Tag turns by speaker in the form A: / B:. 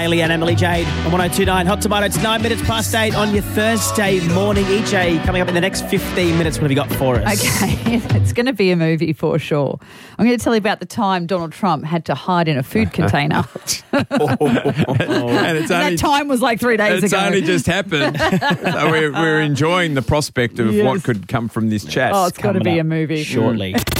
A: Bailey and Emily Jade on 102.9 Hot Tomato. It's 9 minutes past 8 on your Thursday morning. EJ, coming up in the next 15 minutes, what have you got for us?
B: Okay, it's going to be a movie for sure. I'm going to tell you about the time Donald Trump had to hide in a food container.
C: And
B: That time was like 3 days
C: It's
B: ago.
C: only just happened. So we're enjoying the prospect of what could come from this chat.
B: Oh, it's got to
A: Coming
B: be
A: up
B: a movie.
A: shortly.